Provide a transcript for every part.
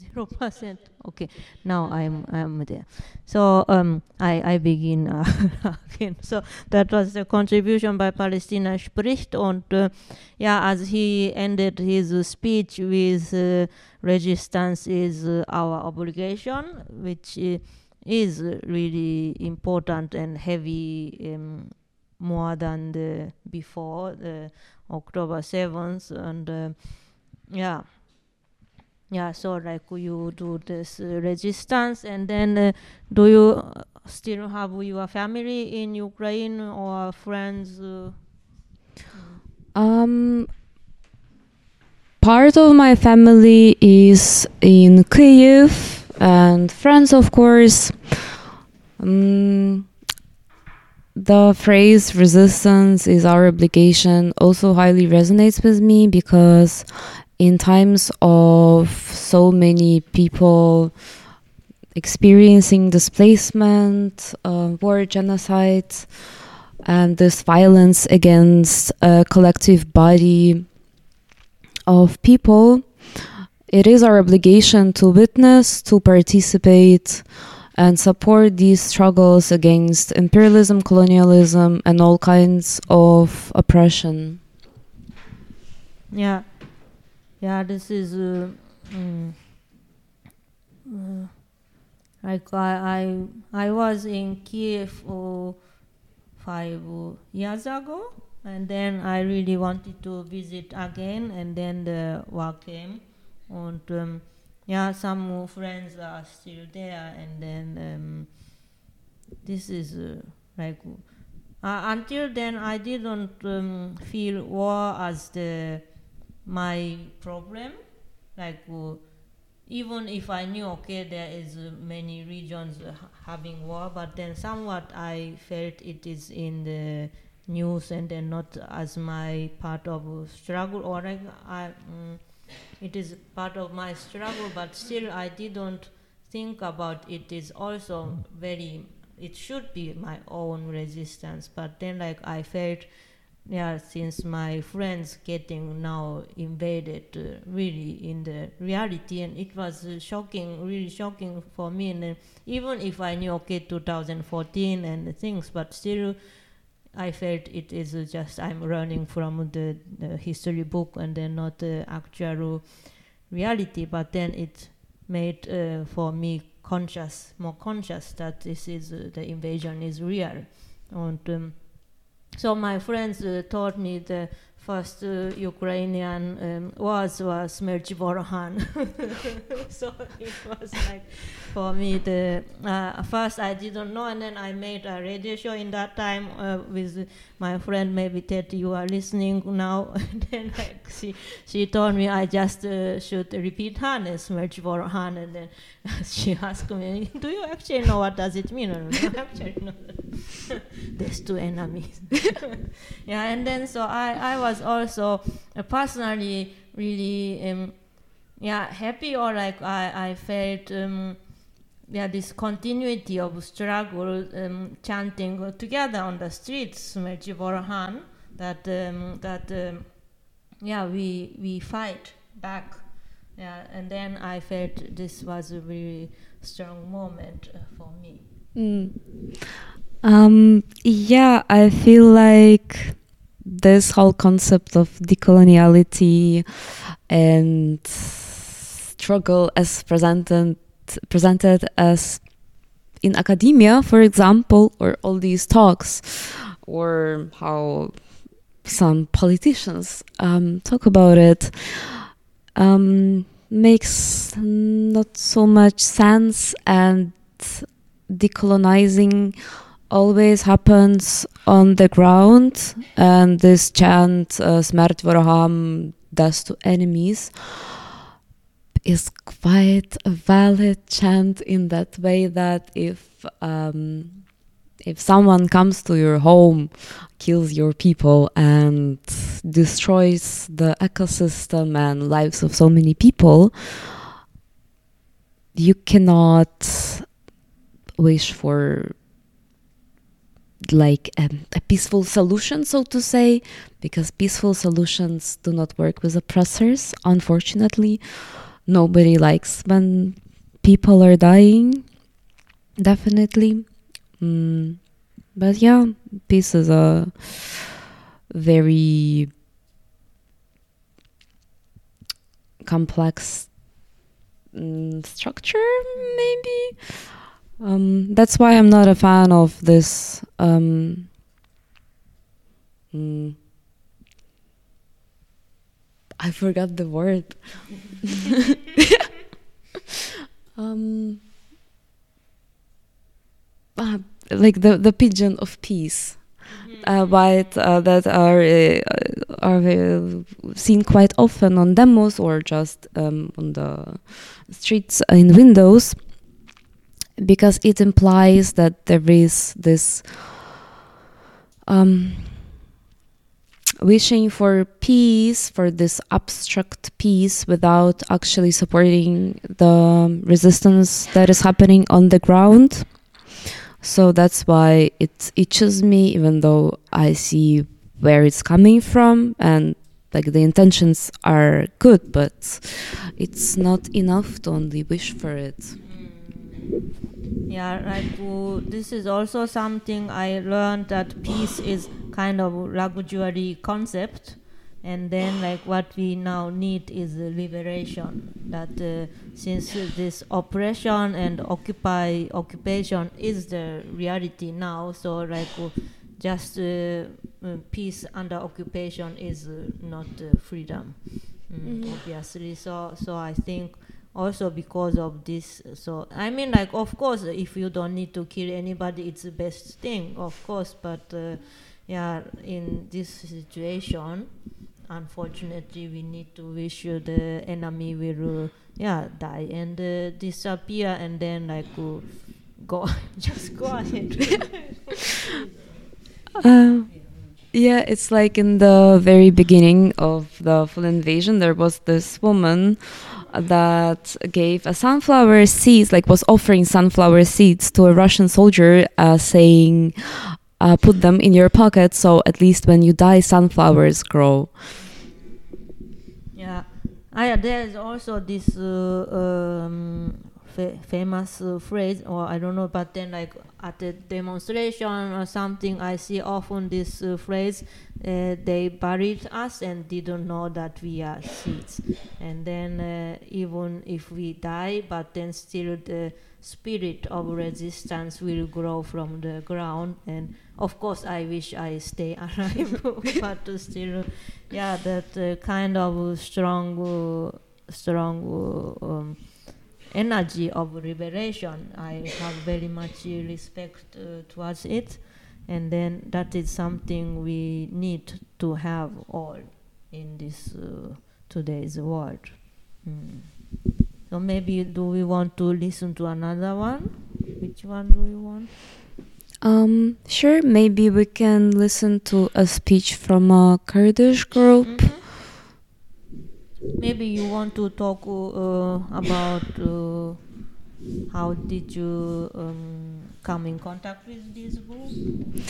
0%. Okay, now I'm there. So I begin again. So that was the contribution by Palästina spricht, und yeah, as he ended his speech with resistance is our obligation, which is really important and heavy, more than the before the October 7th, and yeah. Yeah, so like you do this resistance, and then do you still have your family in Ukraine or friends? Um, Part of my family is in Kyiv, and friends, of course. The phrase resistance is our obligation also highly resonates with me, because in times of so many people experiencing displacement, war, genocide, and this violence against a collective body of people, it is our obligation to witness, to participate, and support these struggles against imperialism, colonialism, and all kinds of oppression. Yeah, yeah. This is like I was in Kiev 5 years ago, and then I really wanted to visit again, and then the war came, and yeah, some friends are still there, and then this is like until then I didn't feel war as my problem, like even if I knew, okay, there is many regions having war, but then somewhat I felt it is in the news, and then not as my part of struggle, or like it is part of my struggle, but still I didn't think about it is also very, it should be my own resistance. But then like I felt, yeah, since my friends getting now invaded really in the reality, and it was shocking, really shocking for me. And even if I knew, okay, 2014 and things, but still I felt it is just I'm learning from the history book, and then not the actual reality. But then it made for me more conscious that this is the invasion is real. And so my friends told me the first Ukrainian was Smerchi Vorohan. So it was like, for me, the first I didn't know, and then I made a radio show in that time with my friend, maybe Ted, you are listening now. And then like she told me I just should repeat Hannes, Smerchi Vorohan, and then she asked me, do you actually know what does it mean? No, actually no. There's two enemies. Yeah, and then so I was also personally really happy, or like I felt this continuity of struggle, chanting together on the streets, Smerchi Vorohan, that we fight back. Yeah, and then I felt this was a really strong moment for me. Yeah, I feel like this whole concept of decoloniality and struggle as presented as in academia, for example, or all these talks, or how some politicians talk about it, makes not so much sense, and decolonizing always happens on the ground, and this chant Smert Voraham, death to enemies, is quite a valid chant in that way that if someone comes to your home, kills your people, and destroys the ecosystem and lives of so many people, you cannot wish for like a peaceful solution, so to say, because peaceful solutions do not work with oppressors, unfortunately. nobody likes when people are dying, definitely. But yeah, peace is a very complex structure, maybe. That's why I'm not a fan of this. I forgot the word. Like the pigeon of peace, but that are seen quite often on demos or just on the streets in windows, because it implies that there is this wishing for peace, for this abstract peace, without actually supporting the resistance that is happening on the ground. So that's why it itches me, even though I see where it's coming from, and like the intentions are good, but it's not enough to only wish for it. Yeah, like this is also something I learned, that peace is kind of luxury concept, and then like what we now need is liberation. That since this oppression and occupation is the reality now, so like just peace under occupation is not freedom, obviously. So I think also because of this, so I mean, like, of course, if you don't need to kill anybody, it's the best thing, of course, but yeah, in this situation, unfortunately, we need to wish the enemy will die and disappear, and then like go just go ahead. Yeah, it's like in the very beginning of the full invasion, there was this woman that gave a sunflower seeds, like was offering sunflower seeds to a Russian soldier, saying, put them in your pocket, so at least when you die, sunflowers grow. Yeah, there's also this famous phrase, or I don't know, but then like at a demonstration or something, I see often this phrase, they buried us and didn't know that we are seeds. And then even if we die, but then still the spirit of resistance will grow from the ground. And of course I wish I stay alive, but still, yeah, that kind of strong energy of liberation, I have very much respect towards it, and then that is something we need to have all in this today's world. So maybe do we want to listen to another one? Which one do we want? Sure, maybe we can listen to a speech from a Kurdish group. Maybe you want to talk about how did you come in contact with this group?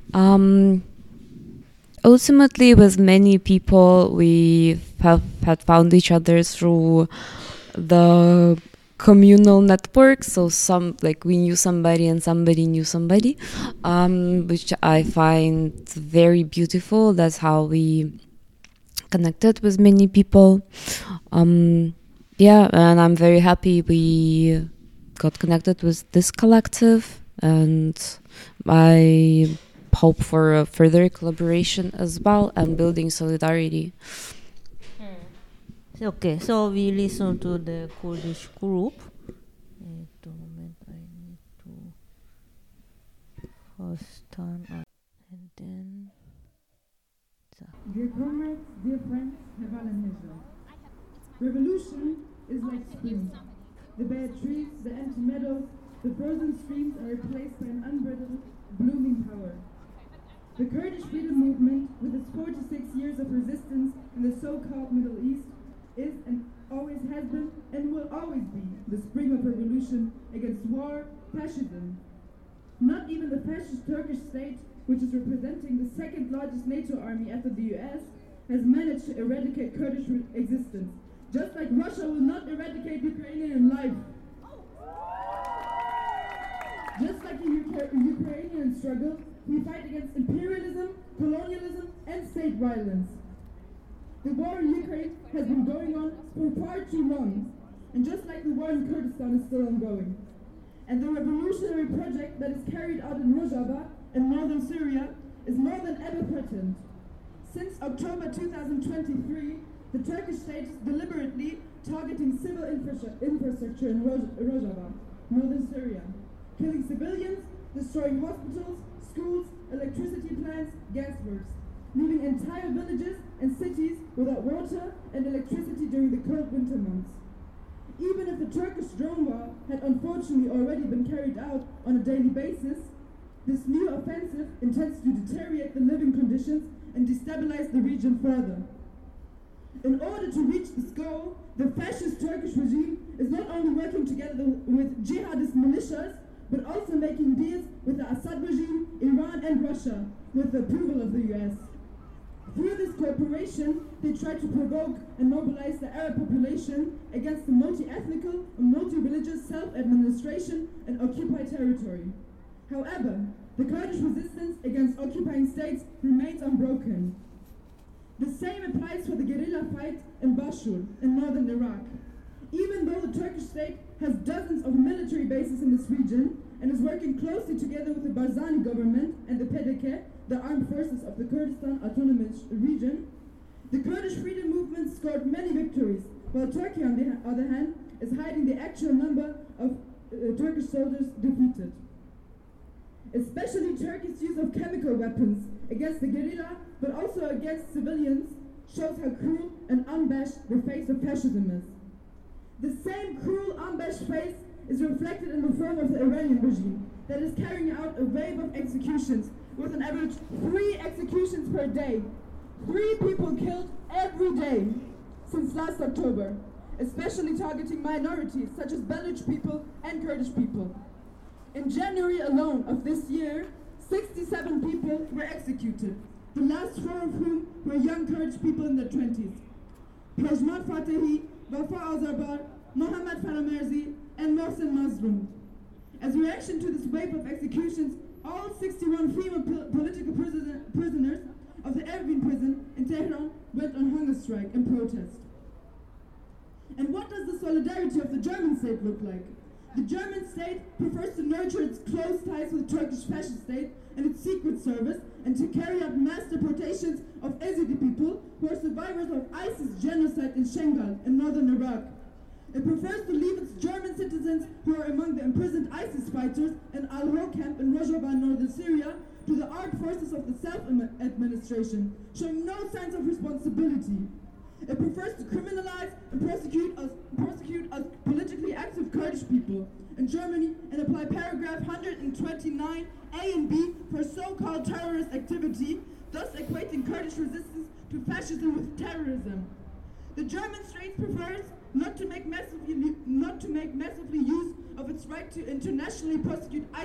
Ultimately, with many people, we have had found each other through the communal network. So some, like, we knew somebody and somebody knew somebody, which I find very beautiful. That's how we connected with many people. Yeah, and I'm very happy we got connected with this collective, and I hope for a further collaboration as well and building solidarity. Okay, so we listen to the Kurdish group. Wait a moment, I need to first turn on, and then. Dear comrades, dear friends, Heval and Hijra. Revolution is like spring. The bare trees, the empty meadows, the frozen streams are replaced by an unbridled, blooming power. The Kurdish freedom movement, with its 46 years of resistance in the so-called Middle East, is and always has been and will always be the spring of revolution against war, fascism. Not even the fascist Turkish state, which is representing the second largest NATO army after the US, has managed to eradicate Kurdish existence. Just like Russia will not eradicate violence. The war in Ukraine has been going on for far too long, and just like the war in Kurdistan is still ongoing. And the revolutionary project that is carried out in Rojava in northern Syria is more than ever threatened. Since October 2023, the Turkish state is deliberately targeting civil infrastructure in Rojava, northern Syria, killing civilians, destroying hospitals, schools, electricity plants, gas works, leaving entire villages and cities without water and electricity during the cold winter months. Even if the Turkish drone war had unfortunately already been carried out on a daily basis, this new offensive intends to deteriorate the living conditions and destabilize the region further. In order to reach this goal, the fascist Turkish regime is not only working together with jihadist militias, but also making deals with the Assad regime, Iran and Russia, with the approval of the US. Through this cooperation, they try to provoke and mobilize the Arab population against the multi-ethnical and multi-religious self-administration and occupied territory. However, the Kurdish resistance against occupying states remains unbroken. The same applies for the guerrilla fight in Bashur in northern Iraq. Even though the Turkish state has dozens of military bases in this region and is working closely together with the Barzani government and the PDK, the armed forces of the Kurdistan Autonomous Region, the Kurdish freedom movement scored many victories, while Turkey, on the other hand, is hiding the actual number of Turkish soldiers defeated. Especially Turkey's use of chemical weapons against the guerrilla, but also against civilians, shows how cruel and unabashed the face of fascism is. The same cruel, unabashed face is reflected in the form of the Iranian regime that is carrying out a wave of executions with an average 3 executions per day. 3 people killed every day since last October, especially targeting minorities such as Baluch people and Kurdish people. In January alone of this year, 67 people were executed, the last 4 of whom were young Kurdish people in their 20s. Pejman Fatehi, Wafa Azarbar, Mohammad Faramerzi, and Mohsen Mazlum. As a reaction to this wave of executions, all 61 female political prisoners of the Erbil prison in Tehran went on hunger strike and protest. And what does the solidarity of the German state look like? The German state prefers to nurture its close ties with the Turkish fascist state and its secret service, and to carry out mass deportations of Yazidi people who are survivors of ISIS genocide in Shengal in northern Iraq. It prefers to leave its German citizens who are among the imprisoned ISIS fighters in Al-Hol camp in Rojava, northern Syria, to the armed forces of the self-administration, showing no signs of responsibility. It prefers to criminalize and prosecute as politically active Kurdish people in Germany and apply paragraph 129 A and B for so-called terrorist activity, thus equating Kurdish resistance to fascism with terrorism. The German state prefers not to make massively use of its right to internationally prosecute